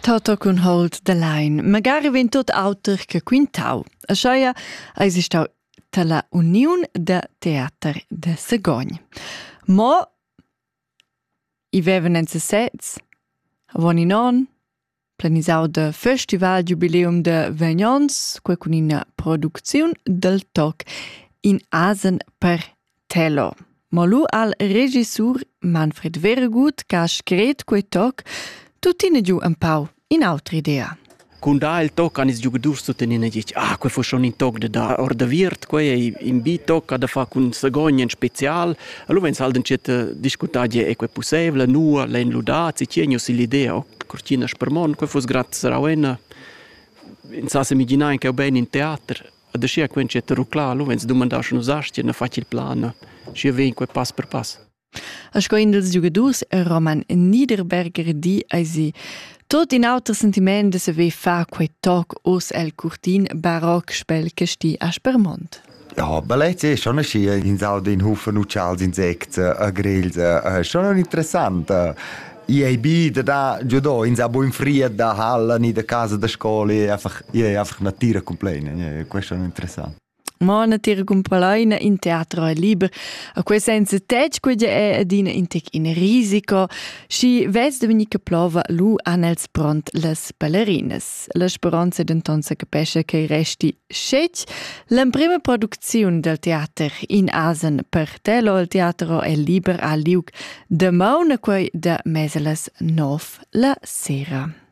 Toto con hold the line. Magari ven tot auter che quintau. A schaia esistau la Union de Theater de Segogn. Mo I vevan en sets, avon non, planisau de Festival Jubileum de Vignons, quei con una produzione del toc in Asen per Tello. Ma lu al regisseur Manfred Veregut che ha scret quei toc, tutti giù un pau in altra idea. Quando il toc hanno i giocatori sostenendo dice quel fu schon in toc da ordaviert, quei in bitoc da fa con Segogn in special. Allora wenn salden chet discutare è quel possibile, nu len ludazi, tienio si l'idea o cortina spermon, quel fu grazie a una in sa se immaginare che bene in teatro. Da scia quel chet rucla, allora wenn domandasce nos asti na faci il plan. Scia ven quel pass per pass. A scoin dels giocatori Roman Niederberger di eisi tot in auter sentiment de se ve fa quei toc os el curtin baroc spel che sti a Spermont. Ja, ballet è schon aschi in saude in Hufen Uchals Insekts, a grills, schon interessant. IAB da judo in sabo in fria da halla ni da casa da scole einfach natura completa, questo è interessant. Ma natira compalaina in teatro è liber. A quei senza tec quella è adina in tec in risico. Si ves de venica plova lu anels pront les ballerines. La speranza d'entonza capisce che i resti scec. La prima produzione del teatro in Asen per Tello il teatro è liber a liug de mauna quei de meseles 9 la sera.